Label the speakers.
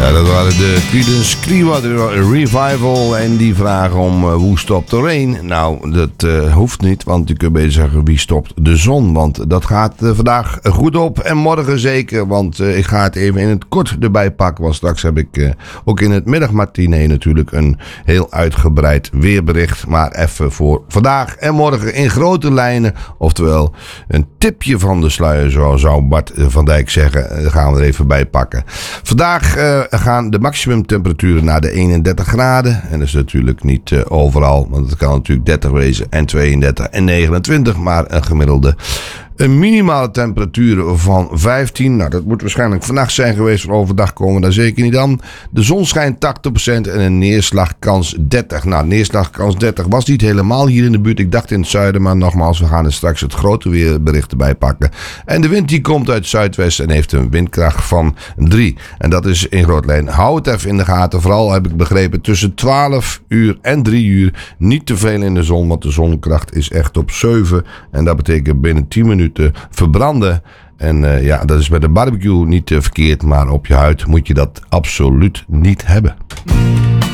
Speaker 1: Ja, dat waren de Creedence Clearwater Revival en die vragen om Who Stopped the Rain. Nou, dat hoeft niet, want je kunt beter zeggen wie stopt de zon. Want dat gaat vandaag goed op en morgen zeker, want ik ga het even in het kort erbij pakken. Want straks heb ik ook in het middagmatinee natuurlijk een heel uitgebreid weerbericht. Maar even voor vandaag en morgen in grote lijnen, oftewel een tipje van de sluier, zoals zou Bart van Dijk zeggen. Dat gaan we er even bij pakken. Vandaag gaan de maximumtemperaturen naar de 31 graden. En dat is natuurlijk niet overal, want het kan natuurlijk 30 wezen en 32 en 29, maar een gemiddelde. Een minimale temperatuur van 15. Nou, dat moet waarschijnlijk vannacht zijn geweest. Van overdag komen we daar zeker niet aan. De zon schijnt 80% en een neerslagkans 30. Nou, neerslagkans 30 was niet helemaal hier in de buurt. Ik dacht in het zuiden, maar nogmaals, we gaan er straks het grote weerbericht erbij pakken. En de wind die komt uit het zuidwesten en heeft een windkracht van 3. En dat is in grote lijn. Hou het even in de gaten. Vooral heb ik begrepen tussen 12 uur en 3 uur. Niet te veel in de zon, want de zonkracht is echt op 7. En dat betekent binnen 10 minuten verbranden. En ja, dat is bij de barbecue niet verkeerd, maar op je huid moet je dat absoluut niet hebben.